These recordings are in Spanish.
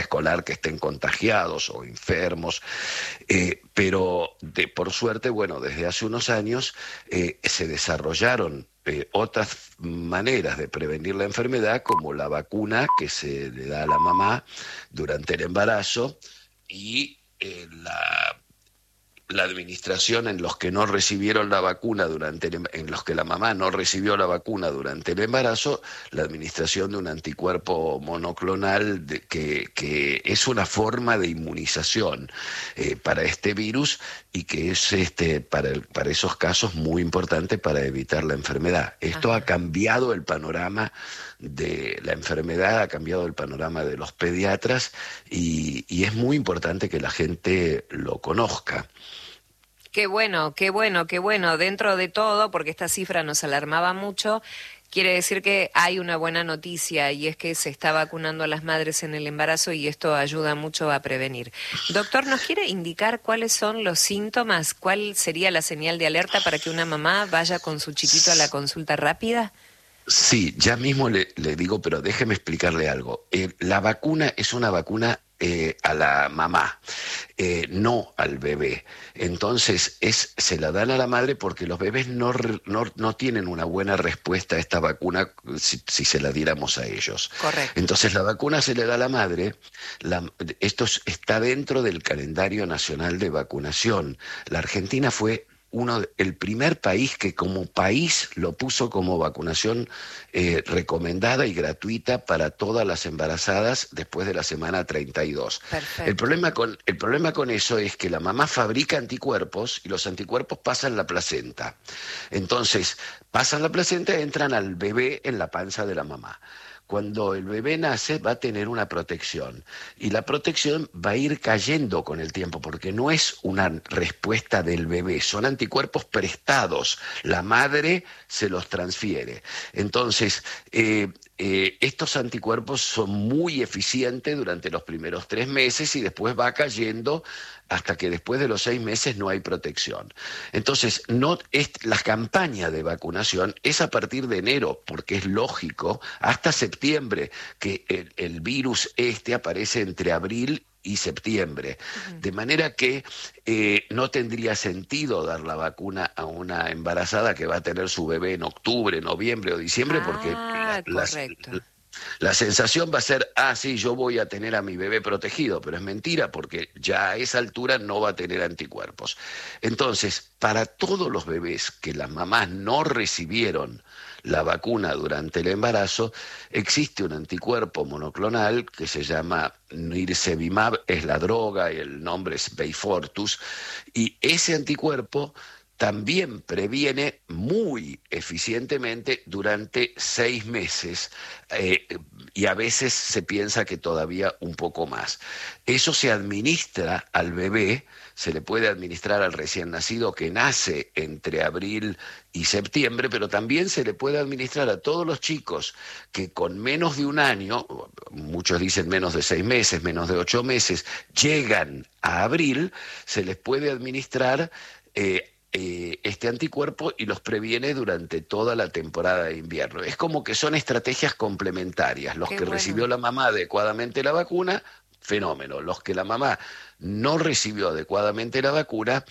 escolar que estén contagiados o enfermos, pero por suerte, bueno, desde hace unos años se desarrollaron otras maneras de prevenir la enfermedad, como la vacuna que se le da a la mamá durante el embarazo y la administración en los que no recibieron la vacuna en los que la mamá no recibió la vacuna durante el embarazo, la administración de un anticuerpo monoclonal que es una forma de inmunización para este virus y que es para esos casos muy importante para evitar la enfermedad. Esto ha cambiado el panorama de la enfermedad, ha cambiado el panorama de los pediatras y es muy importante que la gente lo conozca. Qué bueno, qué bueno, qué bueno. Dentro de todo, porque esta cifra nos alarmaba mucho, quiere decir que hay una buena noticia y es que se está vacunando a las madres en el embarazo y esto ayuda mucho a prevenir. Doctor, ¿nos quiere indicar cuáles son los síntomas? ¿Cuál sería la señal de alerta para que una mamá vaya con su chiquito a la consulta rápida? Sí, ya mismo le digo, pero déjeme explicarle algo. La vacuna es una vacuna a la mamá, no al bebé. Entonces, se la dan a la madre porque los bebés no tienen una buena respuesta a esta vacuna si se la diéramos a ellos. Correcto. Entonces, la vacuna se le da a la madre. Está dentro del calendario nacional de vacunación. La Argentina fue el primer país que como país lo puso como vacunación recomendada y gratuita para todas las embarazadas después de la semana 32. Perfecto. El problema con eso es que la mamá fabrica anticuerpos y los anticuerpos pasan la placenta. Entonces, pasan la placenta y entran al bebé en la panza de la mamá. Cuando el bebé nace va a tener una protección y la protección va a ir cayendo con el tiempo porque no es una respuesta del bebé, son anticuerpos prestados, la madre se los transfiere. Entonces, estos anticuerpos son muy eficientes durante los primeros 3 meses y después va cayendo hasta que después de los 6 meses no hay protección. Entonces, la campaña de vacunación es a partir de enero, porque es lógico, hasta septiembre, que el virus aparece entre abril y septiembre. De manera que no tendría sentido dar la vacuna a una embarazada que va a tener su bebé en octubre, noviembre o diciembre, porque correcto. la sensación va a ser, sí, yo voy a tener a mi bebé protegido, pero es mentira porque ya a esa altura no va a tener anticuerpos. Entonces, para todos los bebés que las mamás no recibieron la vacuna durante el embarazo, existe un anticuerpo monoclonal que se llama Nirsevimab, es la droga y el nombre es Beyfortus, y ese anticuerpo también previene muy eficientemente durante 6 meses y a veces se piensa que todavía un poco más. Eso se administra al bebé, se le puede administrar al recién nacido que nace entre abril y septiembre, pero también se le puede administrar a todos los chicos que con menos de un año, muchos dicen menos de 6 meses, menos de 8 meses, llegan a abril, se les puede administrar este anticuerpo y los previene durante toda la temporada de invierno. Es como que son estrategias complementarias. Los que recibió la mamá adecuadamente la vacuna, fenómeno. Los que la mamá no recibió adecuadamente la vacuna,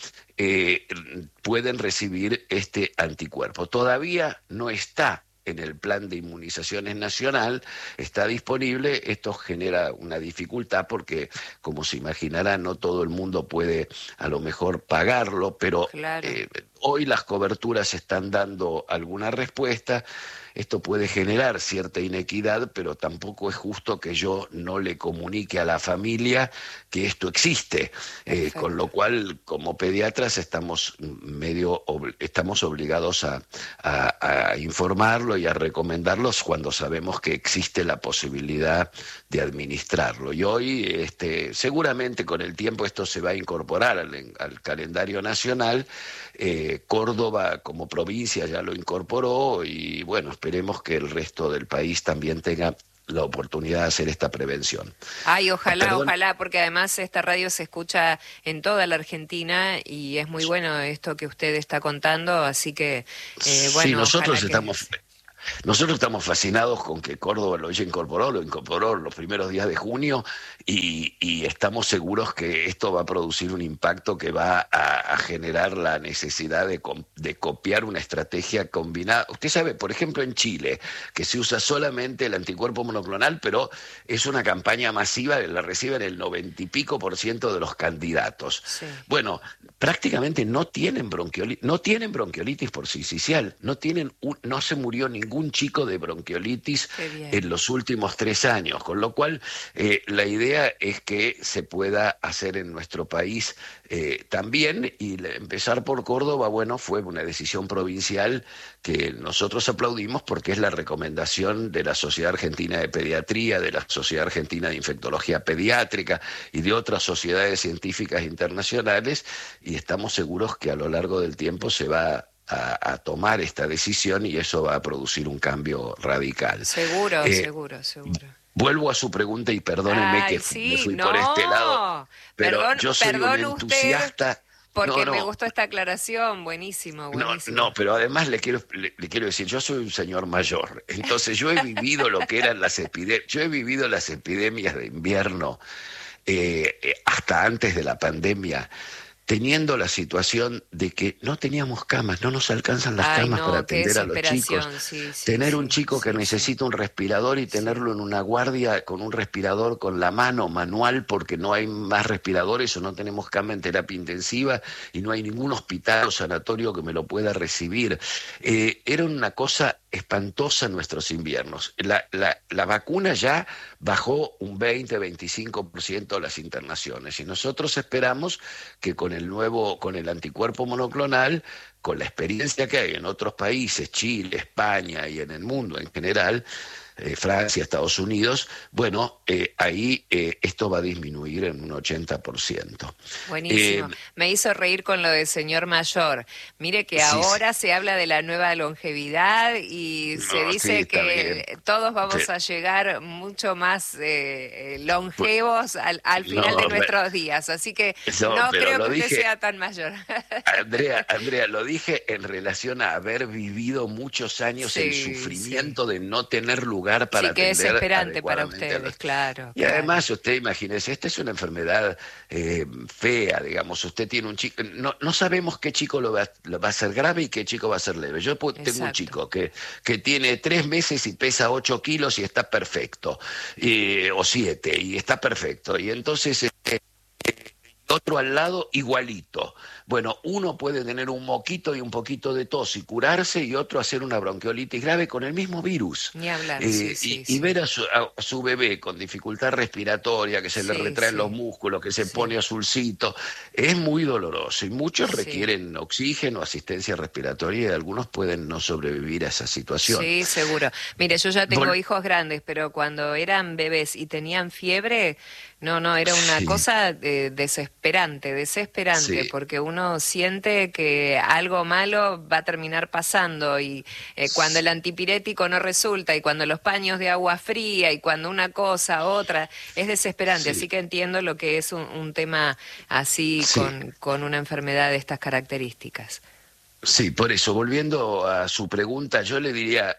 pueden recibir este anticuerpo. Todavía no está en el plan de inmunizaciones nacional, está disponible. Esto genera una dificultad porque, como se imaginará, no todo el mundo puede a lo mejor pagarlo, pero claro. Hoy las coberturas están dando alguna respuesta. Esto puede generar cierta inequidad, pero tampoco es justo que yo no le comunique a la familia que esto existe. Con lo cual, como pediatras, estamos obligados a informarlo y a recomendarlos cuando sabemos que existe la posibilidad de administrarlo. Y hoy, seguramente con el tiempo esto se va a incorporar al calendario nacional. Córdoba como provincia ya lo incorporó y bueno, esperemos que el resto del país también tenga la oportunidad de hacer esta prevención. Ay, ojalá, porque además esta radio se escucha en toda la Argentina y es muy bueno esto que usted está contando, así que, bueno, sí, nosotros estamos... Nosotros estamos fascinados con que Córdoba lo incorporó los primeros días de junio y estamos seguros que esto va a producir un impacto que va a generar la necesidad de copiar una estrategia combinada. Usted sabe, por ejemplo, en Chile, que se usa solamente el anticuerpo monoclonal, pero es una campaña masiva, la reciben el 90% de los candidatos. Sí. Bueno, prácticamente no tienen bronquiolitis por sincicial, no se murió ningún chico de bronquiolitis en los últimos 3 años, con lo cual la idea es que se pueda hacer en nuestro país también, y empezar por Córdoba, bueno, fue una decisión provincial que nosotros aplaudimos porque es la recomendación de la Sociedad Argentina de Pediatría, de la Sociedad Argentina de Infectología Pediátrica y de otras sociedades científicas internacionales, y estamos seguros que a lo largo del tiempo se va a tomar esta decisión y eso va a producir un cambio radical. Seguro. Vuelvo a su pregunta y perdóneme que me fui por este lado, pero yo soy un entusiasta. Porque me gustó esta aclaración, buenísimo. No, pero además le quiero decir, yo soy un señor mayor, entonces yo he vivido lo que eran las epidemias de invierno hasta antes de la pandemia, teniendo la situación de que no teníamos camas, no nos alcanzan las camas para atender a los chicos. Tener un chico que necesita un respirador y tenerlo en una guardia con un respirador con la mano manual porque no hay más respiradores o no tenemos cama en terapia intensiva y no hay ningún hospital o sanatorio que me lo pueda recibir. Era una cosa espantosa en nuestros inviernos. La vacuna ya bajó un 20-25% las internaciones y nosotros esperamos que con el anticuerpo monoclonal, con la experiencia que hay en otros países, Chile, España y en el mundo en general, Francia, Estados Unidos, bueno, ahí esto va a disminuir en un 80%. Buenísimo. Me hizo reír con lo del señor mayor. Mire que ahora se habla de la nueva longevidad y se dice que todos vamos a llegar mucho más longevos al final de nuestros días. Así que no creo que usted sea tan mayor. Andrea, lo dije en relación a haber vivido muchos años el sufrimiento de no tener lugar para atender. Sí, que es desesperante para ustedes, claro. Y además, usted imagínese, esta es una enfermedad fea, digamos. Usted tiene un chico, no sabemos qué chico lo va a hacer grave y qué chico va a ser leve. Yo tengo un chico que tiene 3 meses y pesa 8 kilos y está perfecto, o 7, y está perfecto. Y entonces otro al lado igualito. Bueno, uno puede tener un moquito y un poquito de tos y curarse, y otro hacer una bronquiolitis grave con el mismo virus. Ni hablar, y ver a su bebé con dificultad respiratoria, que se le retraen los músculos, que se pone azulcito, es muy doloroso. Y muchos requieren oxígeno, asistencia respiratoria, y algunos pueden no sobrevivir a esa situación. Sí, seguro. Mire, yo ya tengo hijos grandes, pero cuando eran bebés y tenían fiebre, no, era una cosa desesperante, porque uno siente que algo malo va a terminar pasando y cuando el antipirético no resulta y cuando los paños de agua fría y cuando una cosa, otra, es desesperante. Así que entiendo lo que es un tema así con una enfermedad de estas características. Sí, por eso, volviendo a su pregunta, yo le diría,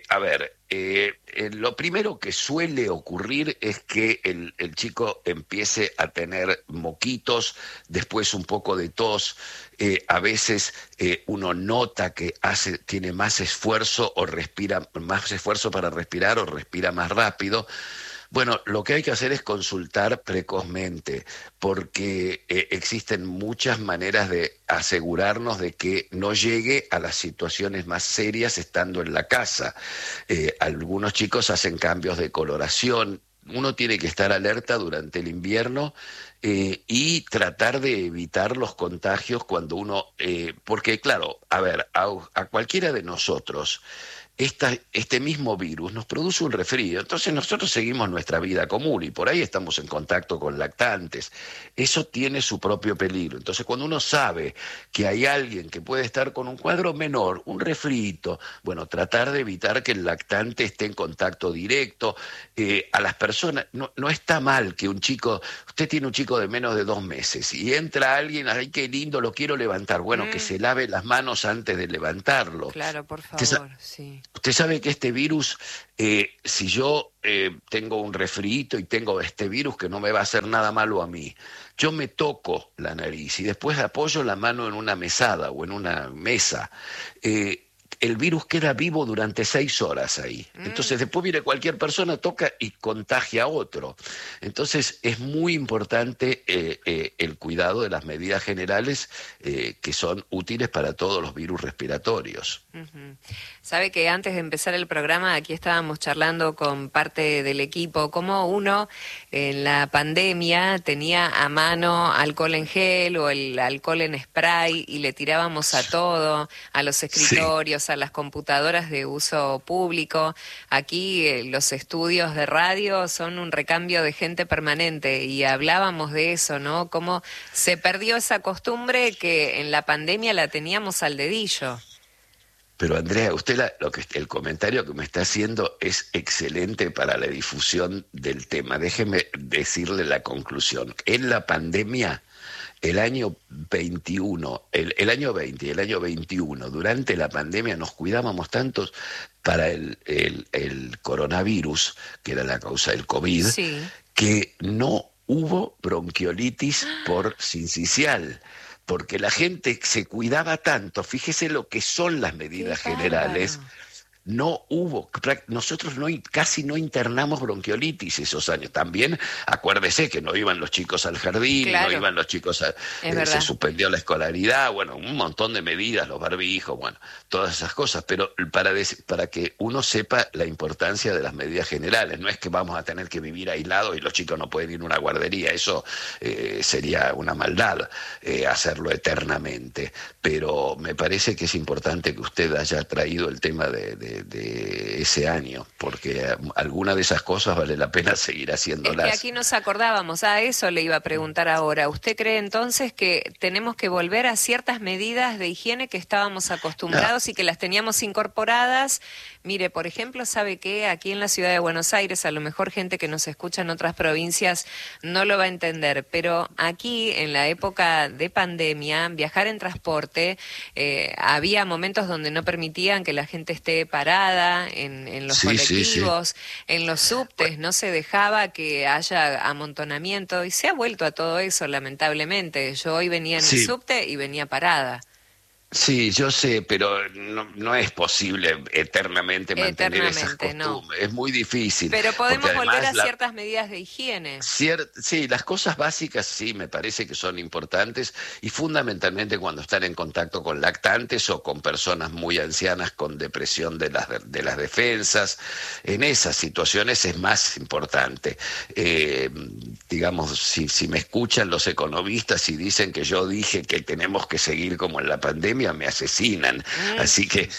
lo primero que suele ocurrir es que el chico empiece a tener moquitos, después un poco de tos, a veces uno nota que tiene más esfuerzo para respirar o respira más rápido. Bueno, lo que hay que hacer es consultar precozmente, porque existen muchas maneras de asegurarnos de que no llegue a las situaciones más serias estando en la casa. Algunos chicos hacen cambios de coloración. Uno tiene que estar alerta durante el invierno y tratar de evitar los contagios cuando uno... porque claro, a cualquiera de nosotros... Este mismo virus nos produce un resfrío, entonces nosotros seguimos nuestra vida común y por ahí estamos en contacto con lactantes. Eso tiene su propio peligro. Entonces cuando uno sabe que hay alguien que puede estar con un cuadro menor, un resfrío, bueno, tratar de evitar que el lactante esté en contacto directo. A las personas, no está mal que usted tiene un chico de menos de 2 meses y entra alguien, ay, qué lindo, lo quiero levantar. Bueno, que se lave las manos antes de levantarlo. Claro, por favor, sí. Usted sabe que este virus, si yo tengo un resfriito y tengo este virus que no me va a hacer nada malo a mí, yo me toco la nariz y después apoyo la mano en una mesada o en una mesa. El virus queda vivo durante 6 horas ahí. Entonces después viene cualquier persona, toca y contagia a otro. Entonces es muy importante el cuidado de las medidas generales que son útiles para todos los virus respiratorios. Ujú. Sabe que antes de empezar el programa aquí estábamos charlando con parte del equipo, cómo uno en la pandemia tenía a mano alcohol en gel o el alcohol en spray y le tirábamos a todo, a los escritorios, a las computadoras de uso público. Aquí los estudios de radio son un recambio de gente permanente y hablábamos de eso, ¿no? Cómo se perdió esa costumbre que en la pandemia la teníamos al dedillo. Pero Andrea, usted el comentario que me está haciendo es excelente para la difusión del tema. Déjeme decirle la conclusión. En la pandemia, el año 21, el año 20 y el año 21, durante la pandemia nos cuidábamos tantos para el coronavirus, que era la causa del COVID, Sí. que no hubo bronquiolitis por sincicial, porque la gente se cuidaba tanto. Fíjese lo que son las medidas generales. No hubo, nosotros casi no internamos bronquiolitis esos años. También acuérdese que no iban los chicos al jardín, Claro. no iban los chicos se suspendió la escolaridad, bueno, un montón de medidas, los barbijos, bueno, todas esas cosas. Pero para que uno sepa la importancia de las medidas generales, no es que vamos a tener que vivir aislados y los chicos no pueden ir a una guardería, eso sería una maldad hacerlo eternamente. Pero me parece que es importante que usted haya traído el tema de ese año, porque alguna de esas cosas vale la pena seguir haciéndolas. Es que aquí nos acordábamos, a eso le iba a preguntar ahora. ¿Usted cree entonces que tenemos que volver a ciertas medidas de higiene que estábamos acostumbrados y que las teníamos incorporadas? Mire, por ejemplo, ¿sabe qué? Aquí en la ciudad de Buenos Aires, a lo mejor gente que nos escucha en otras provincias no lo va a entender, pero aquí en la época de pandemia, viajar en transporte, había momentos donde no permitían que la gente esté parada en los colectivos, en los subtes, no se dejaba que haya amontonamiento y se ha vuelto a todo eso, lamentablemente. Yo hoy venía en el subte y venía parada. Sí, yo sé, pero no es posible eternamente mantener esas costumbres. No. Es muy difícil. Pero podemos volver a ciertas medidas de higiene. Sí, las cosas básicas sí me parece que son importantes y fundamentalmente cuando están en contacto con lactantes o con personas muy ancianas con depresión de las defensas. En esas situaciones es más importante. Digamos, si me escuchan los economistas y dicen que yo dije que tenemos que seguir como en la pandemia, me asesinan. Así que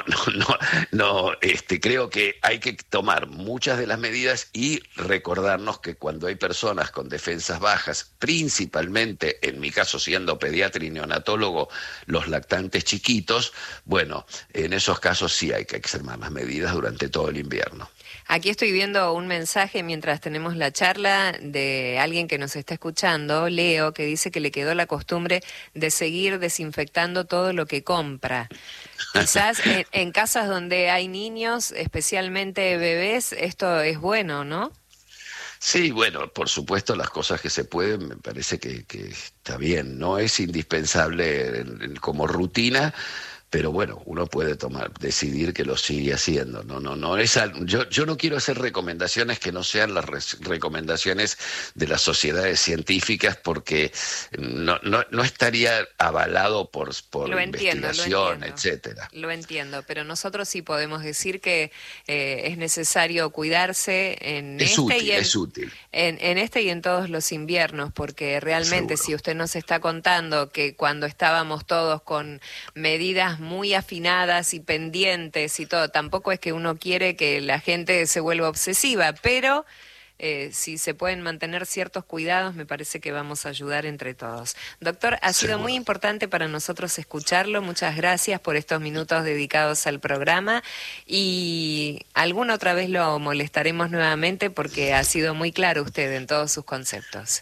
creo que hay que tomar muchas de las medidas y recordarnos que cuando hay personas con defensas bajas, principalmente, en mi caso siendo pediatra y neonatólogo, los lactantes chiquitos, bueno, en esos casos sí hay que extremar las medidas durante todo el invierno. Aquí estoy viendo un mensaje mientras tenemos la charla de alguien que nos está escuchando, Leo, que dice que le quedó la costumbre de seguir desinfectando todo lo que compra. Quizás en casas donde hay niños, especialmente bebés, esto es bueno, ¿no? Sí, bueno, por supuesto las cosas que se pueden, me parece que está bien. No es indispensable como rutina, pero bueno, uno puede decidir que lo sigue haciendo. Yo no quiero hacer recomendaciones que no sean las recomendaciones de las sociedades científicas, porque no estaría avalado por investigación, etcétera. Lo entiendo, pero nosotros sí podemos decir que es necesario cuidarse en es útil. En este y en todos los inviernos, porque realmente si usted nos está contando que cuando estábamos todos con medidas muy afinadas y pendientes y todo, tampoco es que uno quiere que la gente se vuelva obsesiva, pero si se pueden mantener ciertos cuidados, me parece que vamos a ayudar entre todos. Doctor, ha sido muy importante para nosotros escucharlo. Muchas gracias por estos minutos dedicados al programa y alguna otra vez lo molestaremos nuevamente porque ha sido muy claro usted en todos sus conceptos.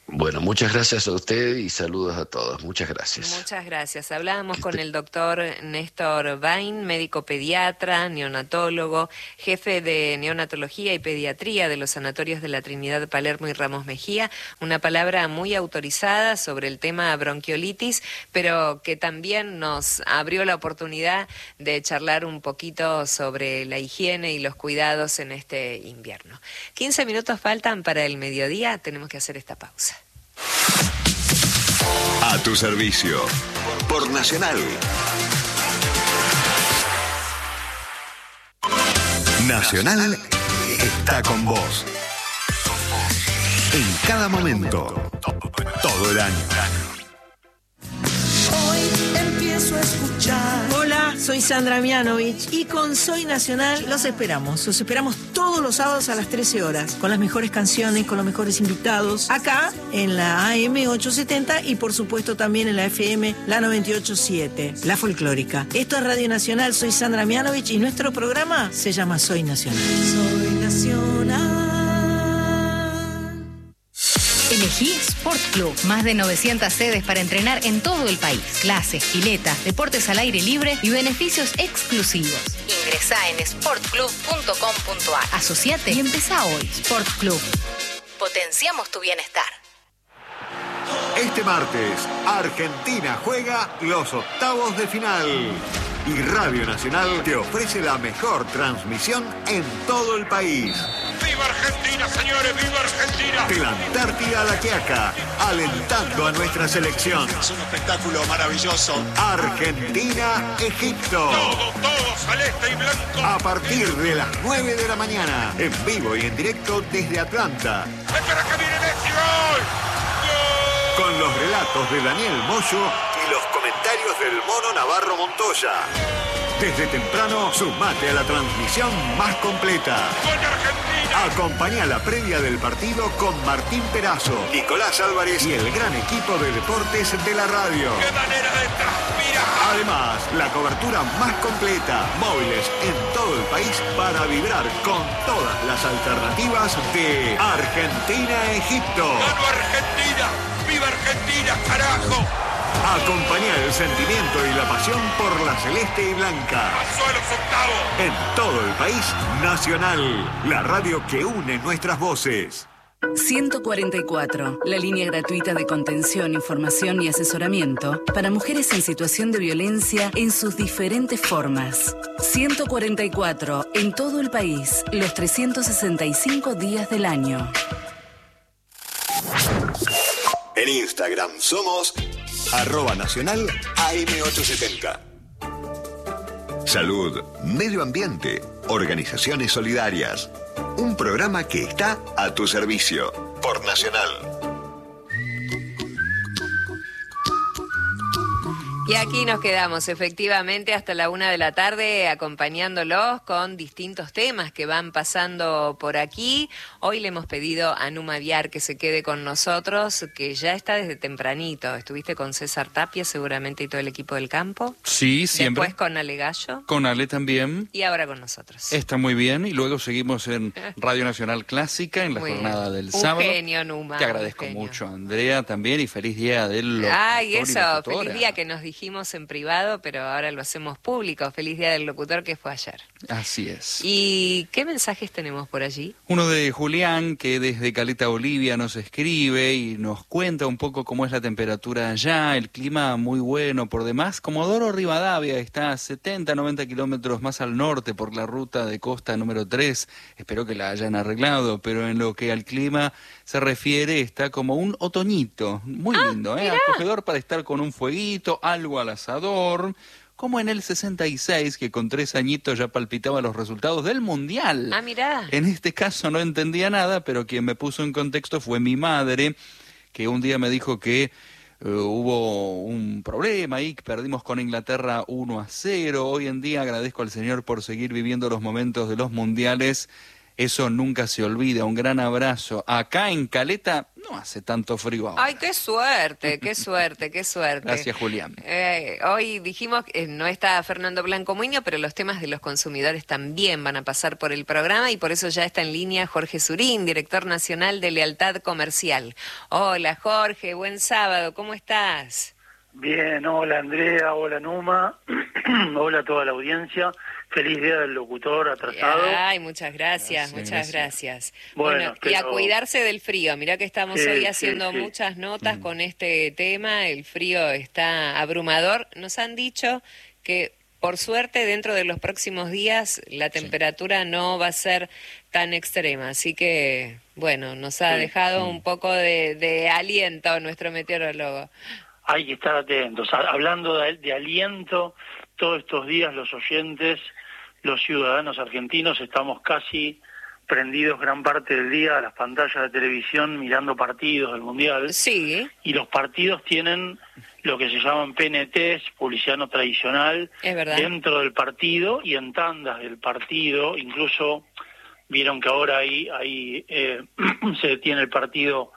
Bueno, muchas gracias a usted y saludos a todos. Muchas gracias. Muchas gracias. Hablábamos con el doctor Néstor Bain, médico pediatra, neonatólogo, jefe de neonatología y pediatría de los sanatorios de la Trinidad Palermo y Ramos Mejía. Una palabra muy autorizada sobre el tema bronquiolitis, pero que también nos abrió la oportunidad de charlar un poquito sobre la higiene y los cuidados en este invierno. 15 minutos faltan para el mediodía, tenemos que hacer esta pausa. A tu servicio, por Nacional. Nacional está con vos. En cada momento, todo el año. Hoy empiezo a escuchar. Hola, soy Sandra Mianovich y con Soy Nacional los esperamos todos los sábados a las 13 horas, con las mejores canciones, con los mejores invitados, acá en la AM 870 y por supuesto también en la FM, la 98.7, la folclórica. Esto es Radio Nacional, soy Sandra Mianovich y nuestro programa se llama Soy Nacional. Soy Nacional. Elegí Sport Club. Más de 900 sedes para entrenar en todo el país. Clases, piletas, deportes al aire libre y beneficios exclusivos. Ingresá en sportclub.com.ar. Asociate y empezá hoy. Sport Club. Potenciamos tu bienestar. Este martes, Argentina juega los octavos de final. Y Radio Nacional te ofrece la mejor transmisión en todo el país. ¡Viva Argentina, señores! ¡Viva Argentina! De la Antártida a la Quiaca, alentando a nuestra selección. Es un espectáculo maravilloso. Argentina-Egipto. Todo celeste y blanco. A partir de las 9 de la mañana, en vivo y en directo desde Atlanta. ¡Espera que viene Messi! ¡Gol! Con los relatos de Daniel Moyo y los comentarios del Mono Navarro Montoya. Desde temprano, sumate a la transmisión más completa. ¡Gol de Argentina! Acompañá la previa del partido con Martín Perazo, Nicolás Álvarez y el gran equipo de deportes de la radio. ¡Qué manera de transpirar! Además, la cobertura más completa, móviles en todo el país para vibrar con todas las alternativas de Argentina-Egipto. ¡Gano Argentina! ¡Viva Argentina, carajo! Acompañá el sentimiento y la pasión por la celeste y blanca. ¡Pasó a los octavos! En todo el país, Nacional, la radio que une nuestras voces. 144, la línea gratuita de contención, información y asesoramiento para mujeres en situación de violencia en sus diferentes formas. 144, en todo el país, los 365 días del año. En Instagram somos @nacional AM870. Salud, medio ambiente, organizaciones solidarias. Un programa que está a tu servicio por Nacional. Y aquí nos quedamos efectivamente hasta la 1 de la tarde acompañándolos con distintos temas que van pasando por aquí. Hoy le hemos pedido a Numa Viar que se quede con nosotros, que ya está desde tempranito. Estuviste con César Tapia seguramente y todo el equipo del campo. Sí, siempre. Después con Ale Gallo. Con Ale también. Y ahora con nosotros. Está muy bien. Y luego seguimos en Radio Nacional Clásica en la Muy jornada bien. del sábado. Genio, Numa. Te agradezco mucho, Andrea, también. Y feliz día del locutor. Ay, y eso, locutora. feliz día que nos dijimos en privado, pero ahora lo hacemos público. Feliz día del locutor que fue ayer. Así es. ¿Y qué mensajes tenemos por allí? Uno de Julián, que desde Caleta Olivia nos escribe y nos cuenta un poco cómo es la temperatura allá, el clima muy bueno por demás. Comodoro Rivadavia está a 70, 90 kilómetros más al norte por la ruta de costa número 3. Espero que la hayan arreglado, pero en lo que al clima se refiere está como un otoñito. Muy lindo, mirá. acogedor para estar con un fueguito, algo al asador. Como en el 66, que con 3 añitos ya palpitaba los resultados del Mundial. Ah, mirá. En este caso no entendía nada, pero quien me puso en contexto fue mi madre, que un día me dijo que hubo un problema ahí, que perdimos con Inglaterra 1-0. Hoy en día agradezco al Señor por seguir viviendo los momentos de los mundiales eso nunca se olvida. Un gran abrazo. Acá en Caleta no hace tanto frío ahora. Ay, qué suerte, qué suerte, qué suerte. Gracias, Julián. Hoy dijimos que no está Fernando Blanco Muñoz, pero los temas de los consumidores también van a pasar por el programa y por eso ya está en línea Jorge Surín, director nacional de Lealtad Comercial. Hola, Jorge, buen sábado, ¿cómo estás? Bien, hola Andrea, hola Numa, hola a toda la audiencia. Feliz día del locutor atrasado. Ay, muchas gracias, muchas gracias. Bueno, y a cuidarse del frío. Mirá que estamos hoy haciendo sí. muchas notas con este tema. El frío está abrumador. Nos han dicho que, por suerte, dentro de los próximos días la temperatura no va a ser tan extrema. Así que, bueno, nos ha dejado un poco de aliento nuestro meteorólogo. Hay que estar atentos. Hablando de aliento, todos estos días los oyentes, los ciudadanos argentinos, estamos casi prendidos gran parte del día a las pantallas de televisión mirando partidos del Mundial. Sí. Y los partidos tienen lo que se llaman PNTs, publicidad no tradicional, dentro del partido y en tandas del partido. Incluso vieron que ahora se detiene el partido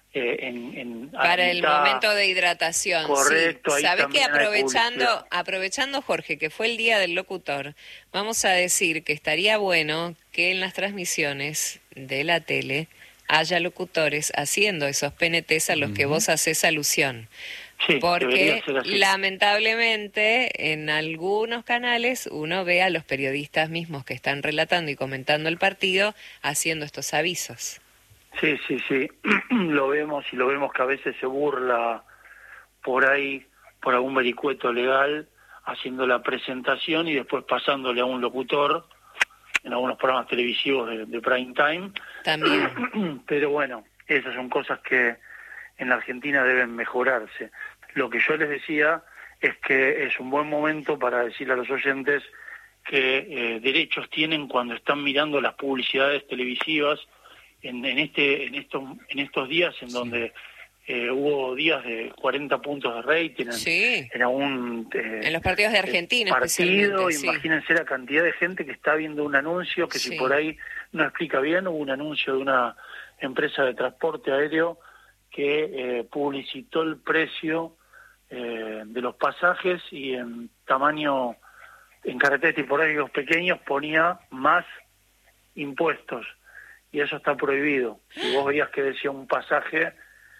para el momento de hidratación. Correcto. Sí. ¿Sabés que aprovechando, Jorge, que fue el día del locutor, vamos a decir que estaría bueno que en las transmisiones de la tele haya locutores haciendo esos PNTs a los que vos haces alusión? Sí, porque lamentablemente en algunos canales uno ve a los periodistas mismos que están relatando y comentando el partido haciendo estos avisos. Sí, lo vemos que a veces se burla por ahí, por algún vericueto legal, haciendo la presentación y después pasándole a un locutor en algunos programas televisivos de prime time. También. Pero bueno, esas son cosas que en la Argentina deben mejorarse. Lo que yo les decía es que es un buen momento para decirle a los oyentes que derechos tienen cuando están mirando las publicidades televisivas en estos días en donde hubo días de 40 puntos de rating en los partidos de Argentina partido. Sí. Imagínense la cantidad de gente que está viendo un anuncio que si por ahí no explica bien. Hubo un anuncio de una empresa de transporte aéreo que publicitó el precio de los pasajes y en tamaño, en carreteras tipográficos pequeños ponía más impuestos. Y eso está prohibido. Si vos veías que decía un pasaje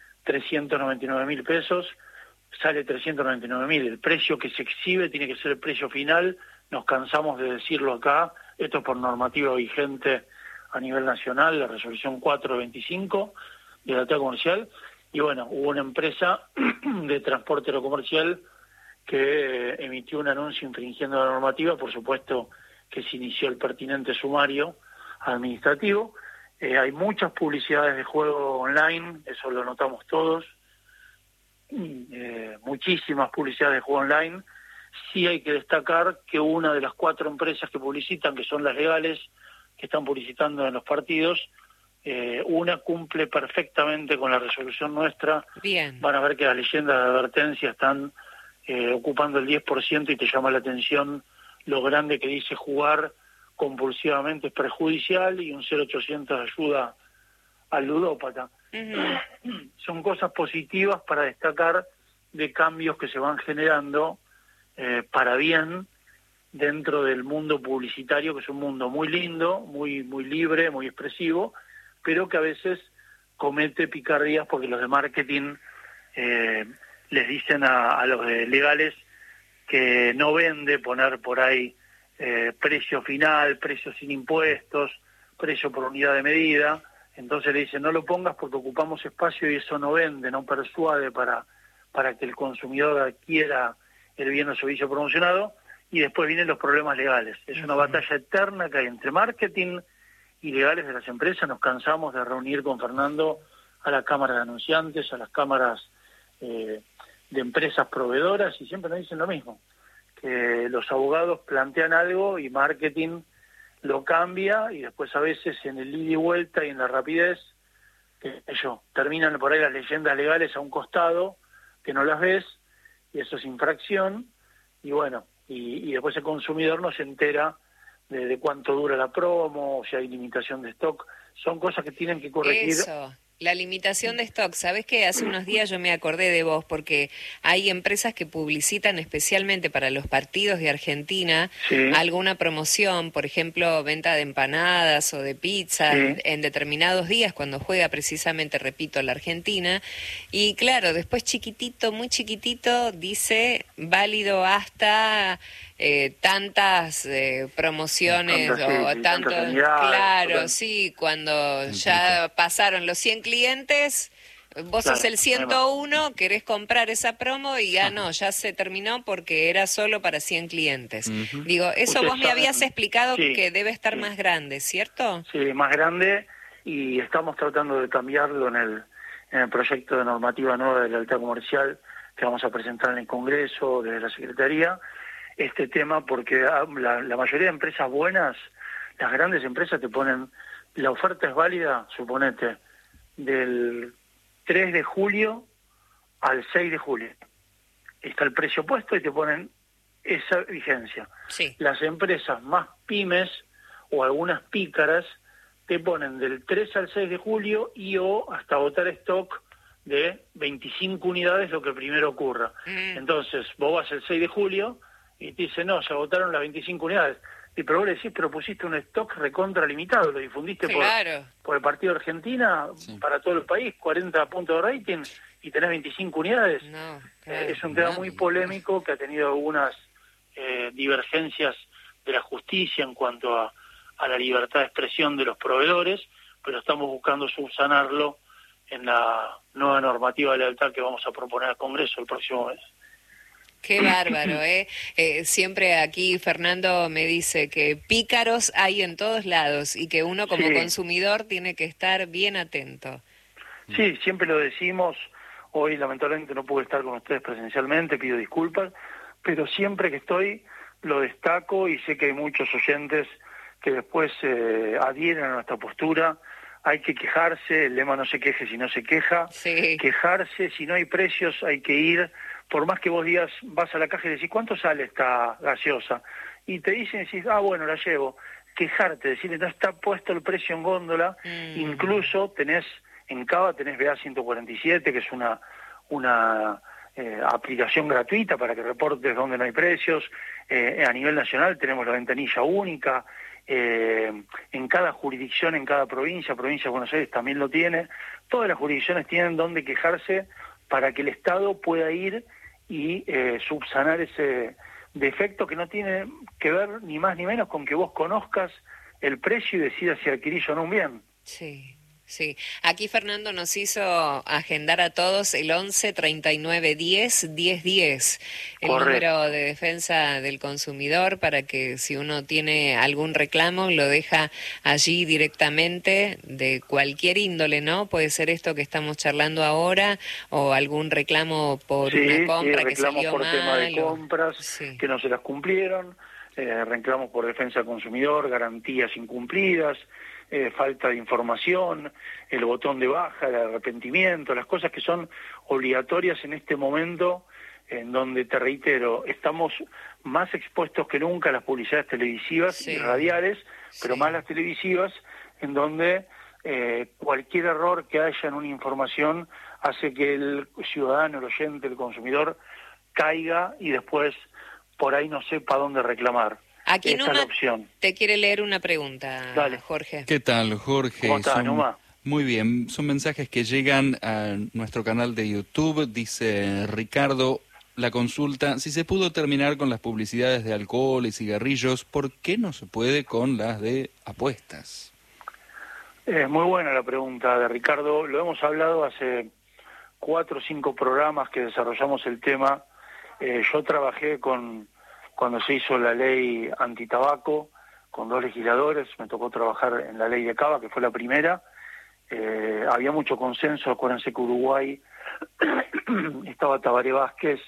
399.000 pesos, sale 399.000. El precio que se exhibe tiene que ser el precio final. Nos cansamos de decirlo acá. Esto es por normativa vigente a nivel nacional, la resolución 425 de la Lealtad Comercial. Y bueno, hubo una empresa de transporte aerocomercial que emitió un anuncio infringiendo la normativa. Por supuesto que se inició el pertinente sumario administrativo. Hay muchas publicidades de juego online, eso lo notamos todos, muchísimas publicidades de juego online. Sí hay que destacar que una de las 4 empresas que publicitan, que son las legales, que están publicitando en los partidos, una cumple perfectamente con la resolución nuestra. Bien. Van a ver que las leyendas de advertencia están ocupando el 10% y te llama la atención lo grande que dice jugar compulsivamente es perjudicial y un 0800 ayuda al ludópata. Son cosas positivas para destacar de cambios que se van generando para bien dentro del mundo publicitario, que es un mundo muy lindo, muy libre, muy expresivo, pero que a veces comete picardías porque los de marketing les dicen a los de legales que no vende poner por ahí precio final, precio sin impuestos, precio por unidad de medida. Entonces le dicen no lo pongas porque ocupamos espacio y eso no vende, no persuade para que el consumidor adquiera el bien o servicio promocionado. Y después vienen los problemas legales. Es una batalla eterna que hay entre marketing y legales de las empresas. Nos cansamos de reunir con Fernando a la Cámara de Anunciantes, a las cámaras de empresas proveedoras y siempre nos dicen lo mismo, que los abogados plantean algo y marketing lo cambia y después a veces en el ida y vuelta y en la rapidez terminan por ahí las leyendas legales a un costado que no las ves y eso es infracción y bueno, y después el consumidor no se entera de cuánto dura la promo, si hay limitación de stock. Son cosas que tienen que corregir. Eso, la limitación de stock. ¿Sabés qué? Hace unos días yo me acordé de vos porque hay empresas que publicitan especialmente para los partidos de Argentina alguna promoción, por ejemplo, venta de empanadas o de pizza en determinados días cuando juega precisamente, repito, la Argentina. Y claro, después chiquitito, muy chiquitito, dice válido hasta... tantas promociones tantos, claro, sí, cuando ya pasaron los 100 clientes, vos sos el 101, querés comprar esa promo y ya no, ya se terminó porque era solo para 100 clientes. Digo, eso vos me habías explicado que debe estar más grande, ¿cierto? Sí, más grande, y estamos tratando de cambiarlo en el proyecto de normativa nueva de lealtad comercial que vamos a presentar en el Congreso, desde la Secretaría, este tema, porque la mayoría de empresas buenas, las grandes empresas te ponen, la oferta es válida, suponete, del 3 de julio al 6 de julio. Está el precio puesto y te ponen esa vigencia. Sí. Las empresas más pymes o algunas pícaras te ponen del 3 al 6 de julio y o hasta agotar stock de 25 unidades, lo que primero ocurra. Entonces, vos vas el 6 de julio y te dice, no, se agotaron las 25 unidades. Y pero vos le decís, pero pusiste un stock recontra limitado, lo difundiste por el partido de Argentina para todo el país, 40 puntos de rating, y tenés 25 unidades. No, es un tema muy polémico que ha tenido algunas divergencias de la justicia en cuanto a la libertad de expresión de los proveedores, pero estamos buscando subsanarlo en la nueva normativa de lealtad que vamos a proponer al Congreso el próximo mes. Qué bárbaro, siempre aquí Fernando me dice que pícaros hay en todos lados y que uno como consumidor tiene que estar bien atento. Sí, siempre lo decimos. Hoy lamentablemente no pude estar con ustedes presencialmente, pido disculpas, pero siempre que estoy lo destaco y sé que hay muchos oyentes que después adhieren a nuestra postura. Hay que quejarse, el lema no se queje si no se queja, quejarse, si no hay precios hay que ir. Por más que vos digas, vas a la caja y decís, ¿cuánto sale esta gaseosa? Y te dicen, decís, bueno, la llevo. Quejarte, decirle, no está puesto el precio en góndola. Incluso en Cava tenés BA 147, que es una aplicación gratuita para que reportes donde no hay precios. A nivel nacional tenemos la ventanilla única. En cada jurisdicción, en cada provincia de Buenos Aires también lo tiene. Todas las jurisdicciones tienen donde quejarse para que el Estado pueda ir y subsanar ese defecto que no tiene que ver ni más ni menos con que vos conozcas el precio y decidas si adquirís o no un bien. Sí. Sí, aquí Fernando nos hizo agendar a todos el 11 39 10 10 10, el número de defensa del consumidor, para que si uno tiene algún reclamo lo deja allí directamente, de cualquier índole, ¿no? Puede ser esto que estamos charlando ahora o algún reclamo por una compra que salió por mal. Tema de compras que no se las cumplieron, reclamos por defensa del consumidor, garantías incumplidas, falta de información, el botón de baja, el arrepentimiento, las cosas que son obligatorias en este momento en donde, te reitero, estamos más expuestos que nunca a las publicidades televisivas y radiales, pero más las televisivas, en donde cualquier error que haya en una información hace que el ciudadano, el oyente, el consumidor caiga y después por ahí no sepa dónde reclamar. Aquí Esta es la opción. Te quiere leer una pregunta, Jorge. ¿Qué tal, Jorge? ¿Cómo estás, Numa? Muy bien, son mensajes que llegan a nuestro canal de YouTube. Dice Ricardo, la consulta, si se pudo terminar con las publicidades de alcohol y cigarrillos, ¿por qué no se puede con las de apuestas? Muy buena la pregunta de Ricardo. Lo hemos hablado hace 4 o 5 programas que desarrollamos el tema. Yo trabajé cuando se hizo la ley antitabaco, con 2 legisladores, me tocó trabajar en la ley de Cava, que fue la primera. Había mucho consenso, acuérdense que Uruguay estaba Tabaré Vázquez,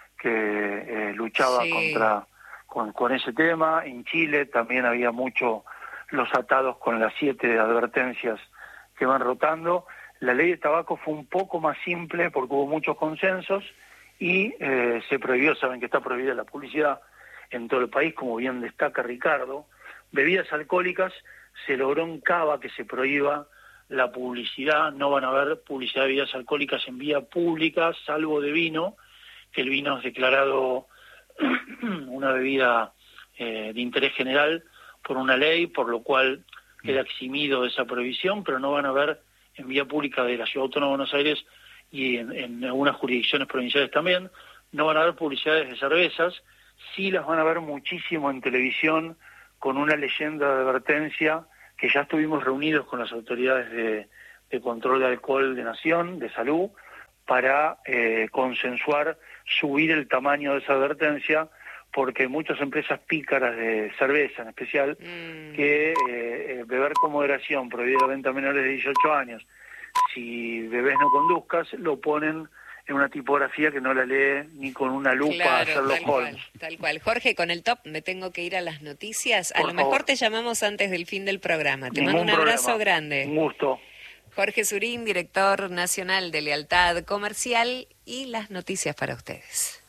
que luchaba con ese tema. En Chile también había mucho los atados con las 7 advertencias que van rotando. La ley de tabaco fue un poco más simple porque hubo muchos consensos y se prohibió, saben que está prohibida la publicidad en todo el país, como bien destaca Ricardo, bebidas alcohólicas, se logró en Cava que se prohíba la publicidad, no van a haber publicidad de bebidas alcohólicas en vía pública, salvo de vino, que el vino es declarado una bebida de interés general por una ley, por lo cual queda eximido de esa prohibición, pero no van a haber en vía pública de la Ciudad Autónoma de Buenos Aires y en algunas jurisdicciones provinciales también, no van a haber publicidades de cervezas, sí las van a ver muchísimo en televisión, con una leyenda de advertencia que ya estuvimos reunidos con las autoridades de control de alcohol de Nación, de Salud, para consensuar subir el tamaño de esa advertencia, porque muchas empresas pícaras de cerveza en especial, que beber con moderación, prohibida la venta a menores de 18 años, si bebés no conduzcas, lo ponen en una tipografía que no la lee ni con una lupa a Sherlock Holmes. Tal cual. Jorge, con el top me tengo que ir a las noticias. A lo favor. Mejor te llamamos antes del fin del programa. Te mando un abrazo grande. Un gusto. Jorge Surín, director nacional de Lealtad Comercial, y las noticias para ustedes.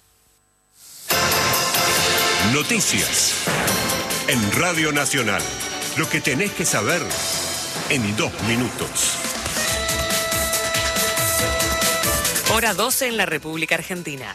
Noticias en Radio Nacional. Lo que tenés que saber en 2 minutos. Hora 12 en la República Argentina.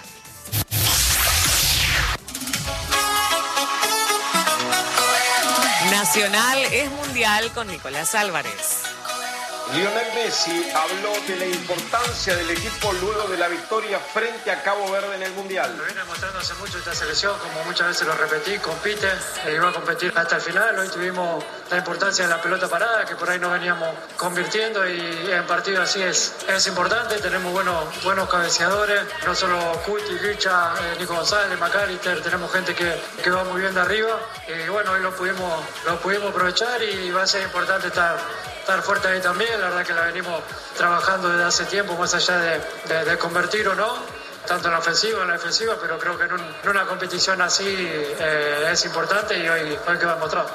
Nacional es mundial con Nicolás Álvarez. Lionel Messi habló de la importancia del equipo luego de la victoria frente a Cabo Verde en el Mundial. Lo viene demostrando hace mucho esta selección, como muchas veces lo repetí, compite e iba a competir hasta el final. Hoy tuvimos la importancia de la pelota parada, que por ahí nos veníamos convirtiendo, y en partidos así es importante. Tenemos buenos cabeceadores, no solo Cuti, Licha, Nico González, McAllister, tenemos gente que va muy bien de arriba. Y bueno, hoy lo pudimos aprovechar, y va a ser importante estar fuerte ahí también. La verdad que la venimos trabajando desde hace tiempo, más allá de convertir o no, tanto en la ofensiva como en la defensiva, pero creo que en una competición así es importante, y hoy queda mostrado.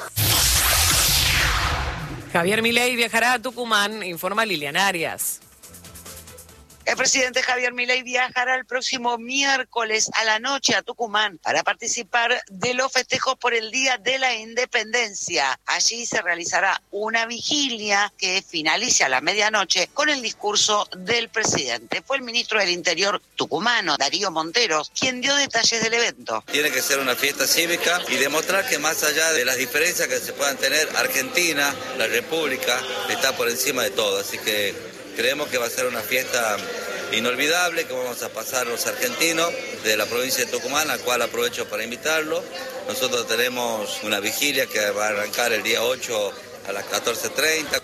Javier Milei viajará a Tucumán, informa Liliana Arias. El presidente Javier Milei viajará el próximo miércoles a la noche a Tucumán para participar de los festejos por el Día de la Independencia. Allí se realizará una vigilia que finaliza a la medianoche con el discurso del presidente. Fue el ministro del Interior tucumano, Darío Monteros, quien dio detalles del evento. Tiene que ser una fiesta cívica y demostrar que más allá de las diferencias que se puedan tener, Argentina, la República, está por encima de todo. Así que creemos que va a ser una fiesta inolvidable que vamos a pasar los argentinos de la provincia de Tucumán, al cual aprovecho para invitarlo. Nosotros tenemos una vigilia que va a arrancar el día 8 a las 14:30.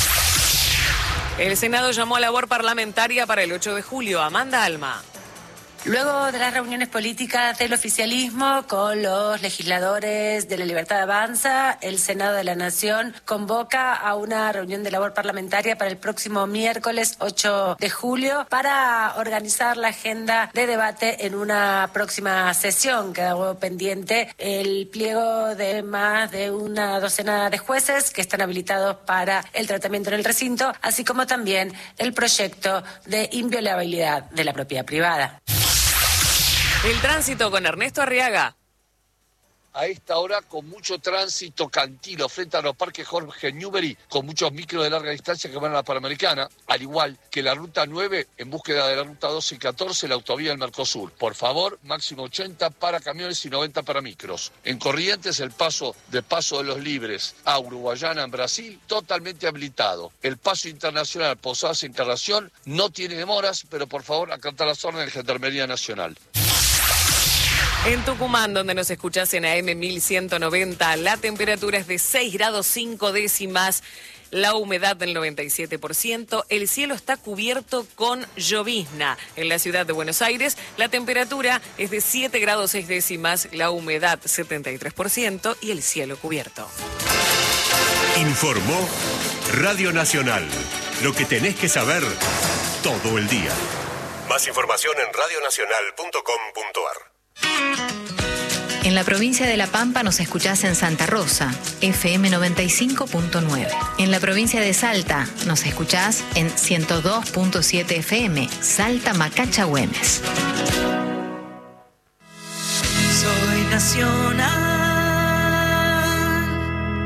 El Senado llamó a labor parlamentaria para el 8 de julio. Amanda Alma. Luego de las reuniones políticas del oficialismo con los legisladores de La Libertad Avanza, el Senado de la Nación convoca a una reunión de labor parlamentaria para el próximo miércoles 8 de julio para organizar la agenda de debate en una próxima sesión. Quedó pendiente el pliego de más de una docena de jueces que están habilitados para el tratamiento en el recinto, así como también el proyecto de inviolabilidad de la propiedad privada. El tránsito con Ernesto Arriaga. A esta hora con mucho tránsito Cantilo frente a los parques Jorge Newbery, con muchos micros de larga distancia que van a la Panamericana, al igual que la ruta 9 en búsqueda de la ruta 12 y 14, la autovía del Mercosur. Por favor, máximo 80 para camiones y 90 para micros. En Corrientes, el paso de los Libres a Uruguayana en Brasil, totalmente habilitado. El paso internacional Posadas Encarnación no tiene demoras, pero por favor acatar las órdenes de Gendarmería Nacional. En Tucumán, donde nos escuchás en AM 1190, la temperatura es de 6 grados 5 décimas, la humedad del 97%, el cielo está cubierto con llovizna. En la ciudad de Buenos Aires, la temperatura es de 7 grados 6 décimas, la humedad 73% y el cielo cubierto. Informó Radio Nacional. Lo que tenés que saber todo el día. Más información en radionacional.com.ar. En la provincia de La Pampa nos escuchás en Santa Rosa, FM 95.9. En la provincia de Salta nos escuchás en 102.7 FM, Salta Macacha Güemes. Soy nacional.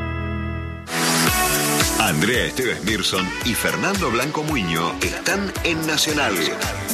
Andrea Esteves Mirson y Fernando Blanco Muiño están en Nacional,